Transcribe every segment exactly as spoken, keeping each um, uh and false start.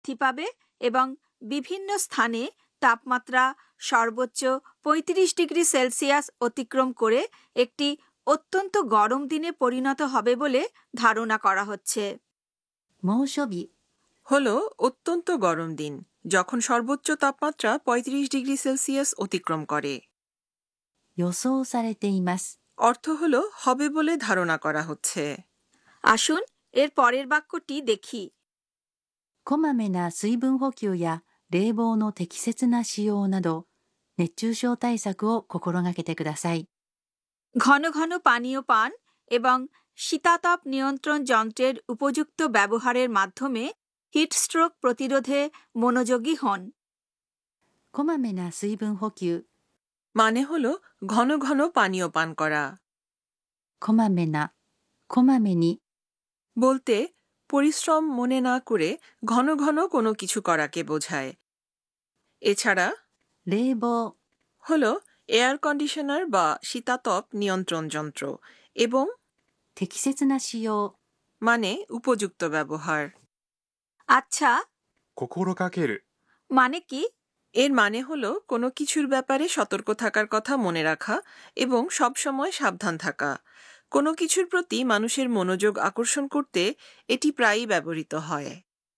বৃদ্ধি পাবে এবং বিভিন্ন স্থানে তাপমাত্রা সর্বোচ্চ পঁয়ত্রিশ ডিগ্রি সেলসিয়াস অতিক্রম করে একটি অত্যন্ত গরম দিনে পরিণত হবে বলে ধারণা করা হচ্ছে। 猛暑日 হলো অত্যন্ত গরম দিন যখন সর্বোচ্চ তাপমাত্রা পঁয়ত্রিশ ডিগ্রি সেলসিয়াস অতিক্রম করে। 予想されています অর্থ হলো হবে বলে ধারণা করা হচ্ছে। আসুন এর পরের বাক্যটি দেখি। こまめな水分補給や冷房の適切な使用など熱中症対策を心がけてください。 ঘন ঘন পানীয় পান এবং শীতাতপ নিয়ন্ত্রণ যন্ত্রের উপযুক্ত ব্যবহারের মাধ্যমে হিটস্ট্রোক প্রতিরোধে মনোযোগী হন। こまめな水分補給 মানে হলো ঘন ঘন পানীয় পান করা। こまめなこまめに বলতে পরিশ্রম মনে না করে ঘন ঘন কোনো কিছু করাকে বোঝায়। এছাড়া 冷房 হলো এয়ার কন্ডিশনার বা শীতাতপ নিয়ন্ত্রণ যন্ত্র এবং 適切な使用 মানে উপযুক্ত ব্যবহার। আচ্ছা, 心がける মানে কি? এর মানে হলো কোনো কিছুর ব্যাপারে সতর্ক থাকার কথা মনে রাখা এবং সবসময় সাবধান থাকা। কোনো কিছুর প্রতি মানুষের মনোযোগ আকর্ষণ করতে এটি প্রায়ই ব্যবহৃত হয়।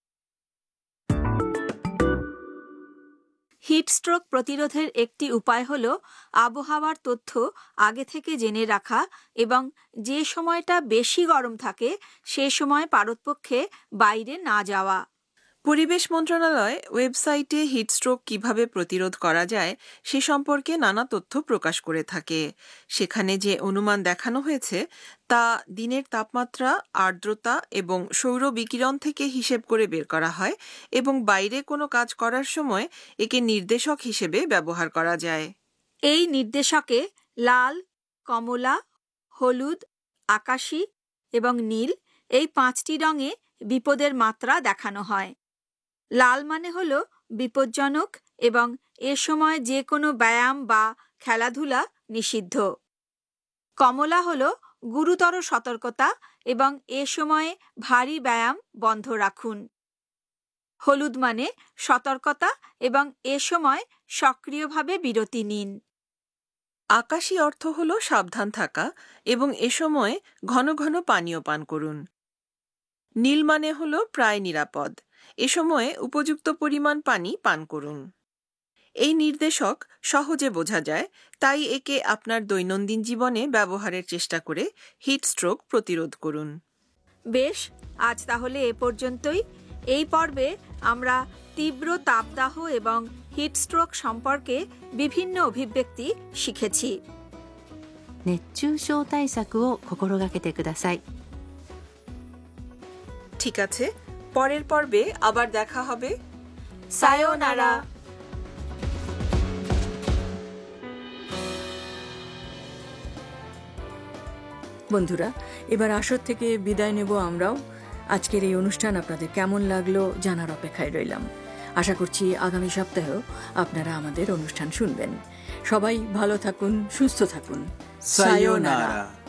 হিটস্ট্রোক প্রতিরোধের একটি উপায় হল আবহাওয়ার তথ্য আগে থেকে জেনে রাখা এবং যে সময়টা বেশি গরম থাকে সে সময় পারতপক্ষে বাইরে না যাওয়া। পরিবেশ মন্ত্রণালয় ওয়েবসাইটে হিটস্ট্রোক কিভাবে প্রতিরোধ করা যায় সে সম্পর্কে নানা তথ্য প্রকাশ করে থাকে। সেখানে যে অনুমান দেখানো হয়েছে তা দিনের তাপমাত্রা, আর্দ্রতা এবং সৌর বিকিরণ থেকে হিসেব করে বের করা হয় এবং বাইরে কোনো কাজ করার সময় একে নির্দেশক হিসেবে ব্যবহার করা যায়। এই নির্দেশকে লাল, কমলা, হলুদ, আকাশী এবং নীল এই পাঁচটি রঙে বিপদের মাত্রা দেখানো হয়। লাল মানে হল বিপজ্জনক এবং এ সময় যে কোনো ব্যায়াম বা খেলাধুলা নিষিদ্ধ। কমলা হল গুরুতর সতর্কতা এবং এ সময়ে ভারী ব্যায়াম বন্ধ রাখুন। হলুদ মানে সতর্কতা এবং এ সময় সক্রিয়ভাবে বিরতি নিন। আকাশী অর্থ হল সাবধান থাকা এবং এ সময় ঘন ঘন পানীয় পান করুন। নীল মানে হল প্রায় নিরাপদ, এ সময়ে উপযুক্ত পরিমাণ পানি পান করুন। এই নির্দেশক সহজে বোঝা যায়, তাই একে আপনার দৈনন্দিন জীবনে ব্যবহারের চেষ্টা করে হিটস্ট্রোক প্রতিরোধ করুন। বেশ, আজ তাহলে এ পর্যন্তই। এই পর্বে আমরা তীব্র তাপদাহ এবং হিটস্ট্রোক সম্পর্কে বিভিন্ন অভিব্যক্তি শিখেছি। 熱中症対策を心がけてください。 ঠিক আছে, পরের পর্বে আবার দেখা হবে। সায়োনারা। বন্ধুরা, এবার আসর থেকে বিদায় নেব আমরাও। আজকের এই অনুষ্ঠান আপনাদের কেমন লাগলো জানার অপেক্ষায় রইলাম। আশা করছি আগামী সপ্তাহেও আপনারা আমাদের অনুষ্ঠান শুনবেন। সবাই ভালো থাকুন, সুস্থ থাকুন। সায়োনারা।